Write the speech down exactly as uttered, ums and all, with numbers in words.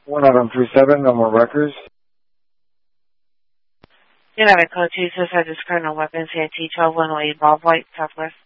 one item three seven, no more records. United Code two, Suicide Discardinal Weapons, A T twelve one oh eight, Bob White, Southwest.